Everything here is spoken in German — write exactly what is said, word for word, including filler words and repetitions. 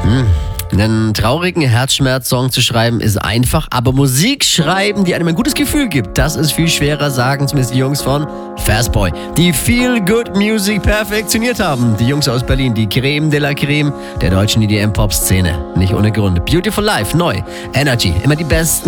Einen traurigen Herzschmerz-Song zu schreiben ist einfach, aber Musik schreiben, die einem ein gutes Gefühl gibt, das ist viel schwerer, sagen zumindest die Jungs von Fastboy, die Feel Good Music perfektioniert haben. Die Jungs aus Berlin, die Creme de la Creme der deutschen E D M-Pop-Szene. Nicht ohne Grund. Beautiful Life, neu, Energy, immer die besten